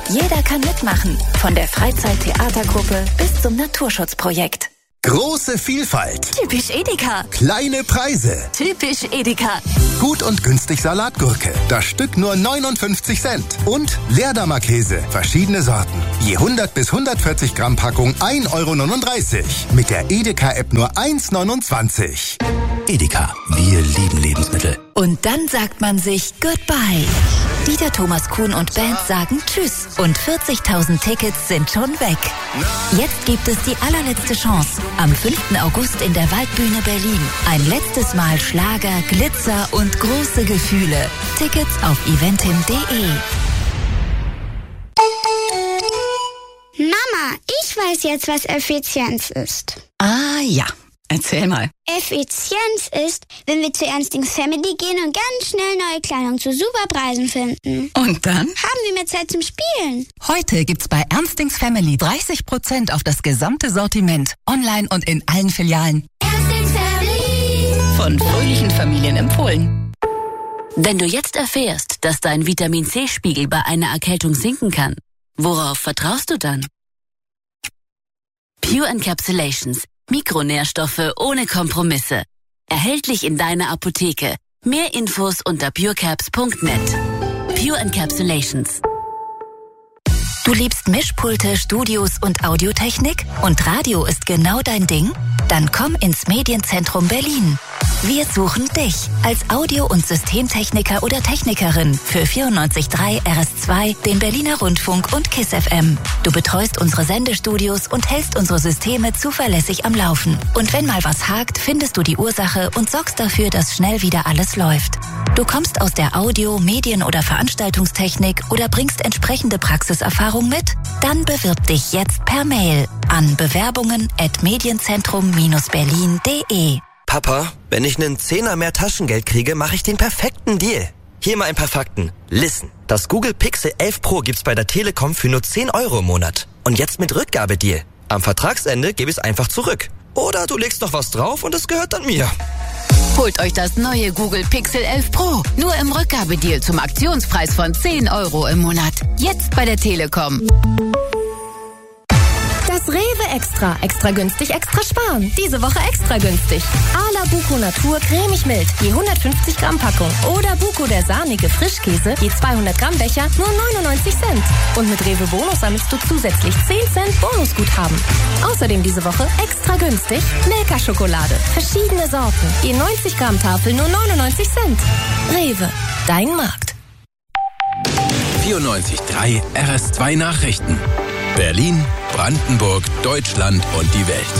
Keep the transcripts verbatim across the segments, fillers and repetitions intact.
Jeder kann mitmachen, von der Freizeit-Theatergruppe bis zum Naturschutzprojekt. Große Vielfalt. Typisch Edeka. Kleine Preise. Typisch Edeka. Gut und günstig Salatgurke. Das Stück nur neunundfünfzig Cent. Und Leerdammer Käse. Verschiedene Sorten. Je hundert bis hundertvierzig Gramm Packung ein Euro neununddreißig. Mit der Edeka-App nur eins neunundzwanzig. Edeka. Wir lieben Lebensmittel. Und dann sagt man sich Goodbye. Dieter Thomas Kuhn und Band sagen Tschüss. Und vierzigtausend Tickets sind schon weg. Jetzt gibt es die allerletzte Chance. Am fünften August in der Waldbühne Berlin. Ein letztes Mal Schlager, Glitzer und große Gefühle. Tickets auf eventim punkt de. Mama, ich weiß jetzt, was Effizienz ist. Ah ja, erzähl mal. Effizienz ist, wenn wir zu Ernstings Family gehen und ganz schnell neue Kleidung zu super Preisen finden. Und dann? Haben wir mehr Zeit zum Spielen. Heute gibt's bei Ernstings Family dreißig Prozent auf das gesamte Sortiment. Online und in allen Filialen. Ernstings Family. Von fröhlichen Familien empfohlen. Wenn du jetzt erfährst, dass dein Vitamin-C-Spiegel bei einer Erkältung sinken kann, worauf vertraust du dann? Pure Encapsulations. Mikronährstoffe ohne Kompromisse. Erhältlich in deiner Apotheke. Mehr Infos unter purecaps punkt net. Pure Encapsulations. Du liebst Mischpulte, Studios und Audiotechnik? Und Radio ist genau dein Ding? Dann komm ins Medienzentrum Berlin. Wir suchen dich als Audio- und Systemtechniker oder Technikerin für vierundneunzig Komma drei R S zwei, den Berliner Rundfunk und KISS F M. Du betreust unsere Sendestudios und hältst unsere Systeme zuverlässig am Laufen. Und wenn mal was hakt, findest du die Ursache und sorgst dafür, dass schnell wieder alles läuft. Du kommst aus der Audio-, Medien- oder Veranstaltungstechnik oder bringst entsprechende Praxiserfahrung mit? Dann bewirb dich jetzt per Mail an bewerbungen at medienzentrum berlin punkt de. Papa, wenn ich einen Zehner mehr Taschengeld kriege, mache ich den perfekten Deal. Hier mal ein paar Fakten. Listen, das Google Pixel elf Pro gibt's bei der Telekom für nur zehn Euro im Monat. Und jetzt mit Rückgabedeal. Am Vertragsende gebe ich es einfach zurück. Oder du legst noch was drauf und es gehört dann mir. Holt euch das neue Google Pixel elf Pro. Nur im Rückgabedeal zum Aktionspreis von zehn Euro im Monat. Jetzt bei der Telekom. Das Rewe Extra. Extra günstig, extra sparen. Diese Woche extra günstig. Ala Buko Natur cremig mild, je hundertfünfzig Gramm Packung. Oder Buko der sahnige Frischkäse, je zweihundert Gramm Becher, nur neunundneunzig Cent. Und mit Rewe Bonus sammelst du zusätzlich zehn Cent Bonusguthaben. Außerdem diese Woche extra günstig Milka Schokolade. Verschiedene Sorten, je neunzig Gramm Tafel, nur neunundneunzig Cent. Rewe, dein Markt. vierundneunzig Komma drei R S zwei Nachrichten. Berlin, Brandenburg, Deutschland und die Welt.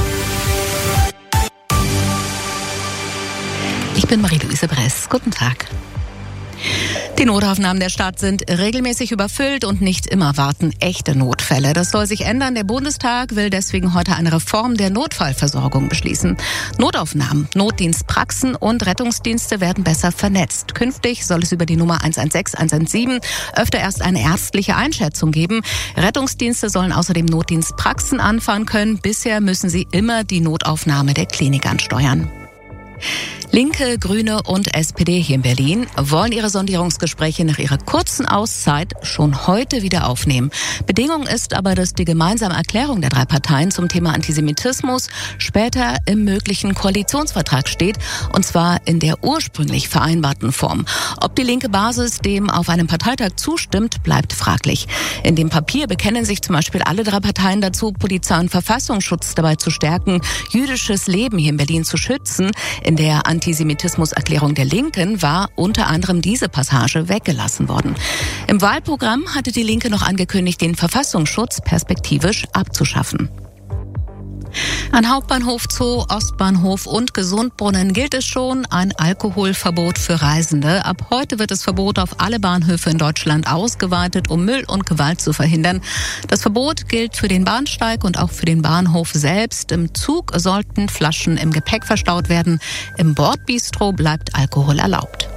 Ich bin Marie-Louise Bress. Guten Tag. Die Notaufnahmen der Stadt sind regelmäßig überfüllt und nicht immer warten echte Notfälle. Das soll sich ändern. Der Bundestag will deswegen heute eine Reform der Notfallversorgung beschließen. Notaufnahmen, Notdienstpraxen und Rettungsdienste werden besser vernetzt. Künftig soll es über die Nummer eins eins sechs, eins eins sieben öfter erst eine ärztliche Einschätzung geben. Rettungsdienste sollen außerdem Notdienstpraxen anfahren können. Bisher müssen sie immer die Notaufnahme der Klinik ansteuern. Linke, Grüne und S P D hier in Berlin wollen ihre Sondierungsgespräche nach ihrer kurzen Auszeit schon heute wieder aufnehmen. Bedingung ist aber, dass die gemeinsame Erklärung der drei Parteien zum Thema Antisemitismus später im möglichen Koalitionsvertrag steht, und zwar in der ursprünglich vereinbarten Form. Ob die linke Basis dem auf einem Parteitag zustimmt, bleibt fraglich. In dem Papier bekennen sich zum Beispiel alle drei Parteien dazu, Polizei und Verfassungsschutz dabei zu stärken, jüdisches Leben hier in Berlin zu schützen. In der Antisemitismus-Erklärung der Linken war unter anderem diese Passage weggelassen worden. Im Wahlprogramm hatte die Linke noch angekündigt, den Verfassungsschutz perspektivisch abzuschaffen. An Hauptbahnhof, Zoo, Ostbahnhof und Gesundbrunnen gilt es schon ein Alkoholverbot für Reisende. Ab heute wird das Verbot auf alle Bahnhöfe in Deutschland ausgeweitet, um Müll und Gewalt zu verhindern. Das Verbot gilt für den Bahnsteig und auch für den Bahnhof selbst. Im Zug sollten Flaschen im Gepäck verstaut werden. Im Bordbistro bleibt Alkohol erlaubt.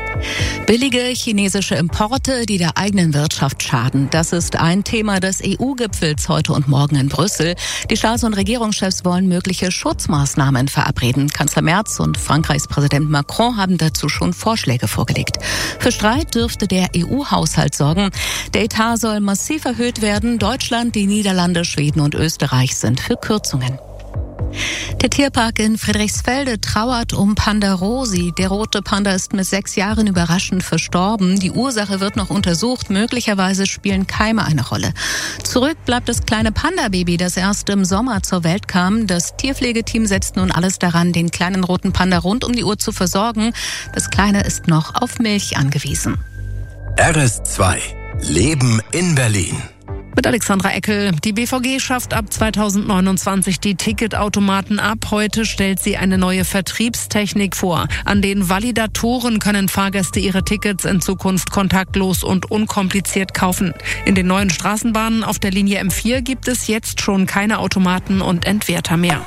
Billige chinesische Importe, die der eigenen Wirtschaft schaden. Das ist ein Thema des E U-Gipfels heute und morgen in Brüssel. Die Staats- und Regierungschefs wollen mögliche Schutzmaßnahmen verabreden. Kanzler Merz und Frankreichs Präsident Macron haben dazu schon Vorschläge vorgelegt. Für Streit dürfte der E U-Haushalt sorgen. Der Etat soll massiv erhöht werden. Deutschland, die Niederlande, Schweden und Österreich sind für Kürzungen. Der Tierpark in Friedrichsfelde trauert um Panda Rosi. Der rote Panda ist mit sechs Jahren überraschend verstorben. Die Ursache wird noch untersucht. Möglicherweise spielen Keime eine Rolle. Zurück bleibt das kleine Panda-Baby, das erst im Sommer zur Welt kam. Das Tierpflegeteam setzt nun alles daran, den kleinen roten Panda rund um die Uhr zu versorgen. Das Kleine ist noch auf Milch angewiesen. R S zwei. Leben in Berlin. Mit Alexandra Eckel. Die B V G schafft ab zweitausendneunundzwanzig die Ticketautomaten ab. Heute stellt sie eine neue Vertriebstechnik vor. An den Validatoren können Fahrgäste ihre Tickets in Zukunft kontaktlos und unkompliziert kaufen. In den neuen Straßenbahnen auf der Linie M vier gibt es jetzt schon keine Automaten und Entwerter mehr.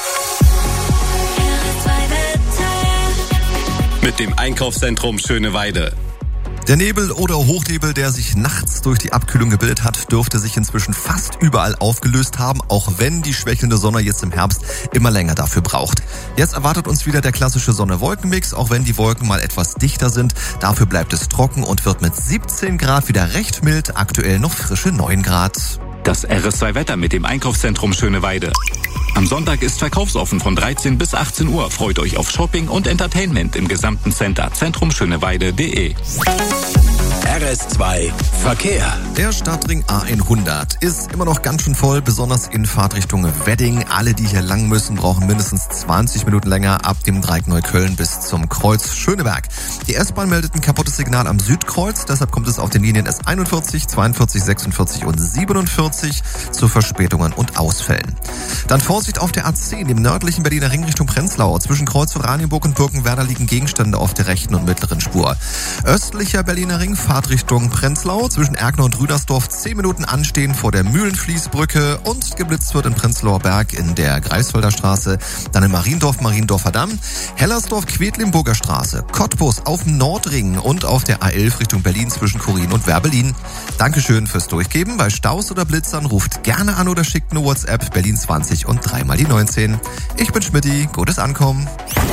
Mit dem Einkaufszentrum Schöneweide. Der Nebel oder Hochnebel, der sich nachts durch die Abkühlung gebildet hat, dürfte sich inzwischen fast überall aufgelöst haben, auch wenn die schwächelnde Sonne jetzt im Herbst immer länger dafür braucht. Jetzt erwartet uns wieder der klassische Sonne-Wolken-Mix, auch wenn die Wolken mal etwas dichter sind. Dafür bleibt es trocken und wird mit siebzehn Grad wieder recht mild, aktuell noch frische neun Grad. Das R S zwei Wetter mit dem Einkaufszentrum Schöneweide. Am Sonntag ist verkaufsoffen von dreizehn bis achtzehn Uhr. Freut euch auf Shopping und Entertainment im gesamten Center zentrumschöneweide punkt de. R S zwei Verkehr. Der Stadtring A hundert ist immer noch ganz schön voll, besonders in Fahrtrichtung Wedding. Alle, die hier lang müssen, brauchen mindestens zwanzig Minuten länger ab dem Dreieck Neukölln bis zum Kreuz Schöneberg. Die S-Bahn meldet ein kaputtes Signal am Südkreuz, deshalb kommt es auf den Linien S einundvierzig, zweiundvierzig, sechsundvierzig und siebenundvierzig zu Verspätungen und Ausfällen. Dann Vorsicht auf der A zehn, im nördlichen Berliner Ring Richtung Prenzlau. Zwischen Kreuz Oranienburg und Birkenwerder liegen Gegenstände auf der rechten und mittleren Spur. Östlicher Berliner Ring, Fahrtrichtung Prenzlau, zwischen Erkner und Rüdersdorf zehn Minuten anstehen vor der Mühlenfließbrücke und geblitzt wird in Prenzlauer Berg in der Greifswalder Straße, dann in Mariendorf, Mariendorfer Damm, Hellersdorf, Quedlinburger Straße, Cottbus auf dem Nordring und auf der A elf Richtung Berlin zwischen Chorin und Werbelin. Dankeschön fürs Durchgeben. Bei Staus oder Blitzern ruft gerne an oder schickt eine WhatsApp Berlin zwanzig und dreimal die neunzehn. Ich bin Schmidti, gutes Ankommen.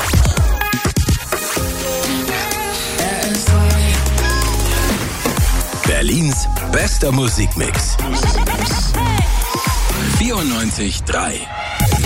Berlins bester Musikmix. vierundneunzig Komma drei